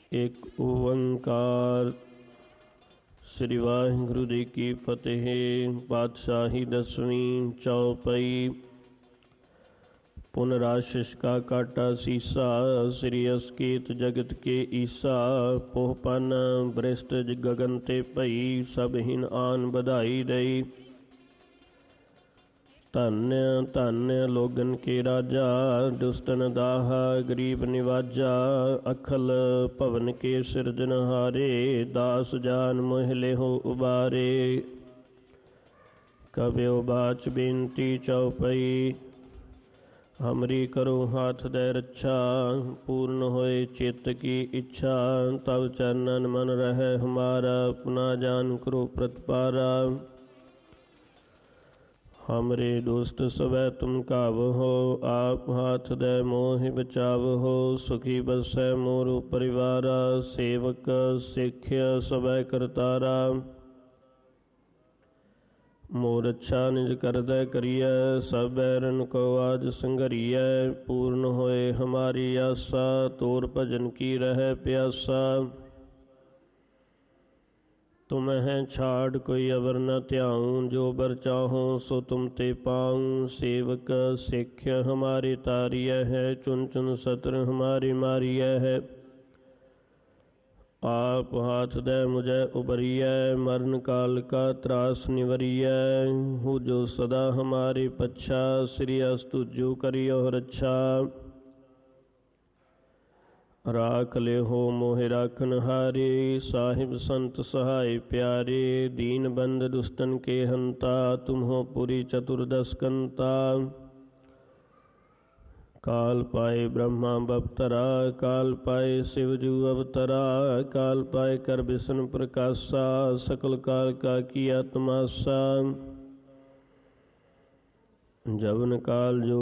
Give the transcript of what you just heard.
एक ओंकार। श्री वाहिगुरु जी की फतेह। पातशाही 10वीं चौपाई। पुनराशिष का काटा सीसा। श्री असकेत जगत के ईसा। पोहपन बृष्ट गगन ते पई। सब हिन आन बधाई दई। धन्य धन्य लोगन के राजा। दुष्टन दाहा गरीब निवाजा। अखल भवन के सिरजनहारे। दास जान मोहले हो उबारे। कव्यो बाच बेनती चौपाई। हमरी करो हाथ दे रक्षा। पूर्ण होए चित्त की इच्छा। तब चरणन मन रहे हमारा। अपना जान करो प्रतिपारा। हमरे दोस्त सवै तुम काव हो। आप हाथ दे मोह बचाव हो। सुखी बसै मोर परिवारा। सेवक सिख सवै करतारा। मोर अच्छा निज करदै करियै। सब बैरन को आज संघरियै। पूर्ण होए हमारी आसा। तोर भजन की रहे प्यासा। तुम्हें छाड़ कोई अवर न त्याऊँ। जो बर चाहो सो तुम ते पाऊँ। सेवक सिख हमारे तारिय है। चुन चुन सत्र हमारे मारिय है। आप हाथ दे मुझे उबरिय। मरण काल का त्रास निवरिय। हो जो सदा हमारे पच्छा। श्री अस्तुजो करियो रक्षा। राख ले हो मोहि राखन हारे। साहिब संत सहाय प्यारे। दीन बंद दुष्टन के हंता। तुम हो पुरी चतुर्दश कंता। काल पाए ब्रह्मा बपतरा। काल पाए शिवजू अवतरा। काल पाए कर बिसन प्रकाशा। सकल काल का किया तमाशा। जवन काल जो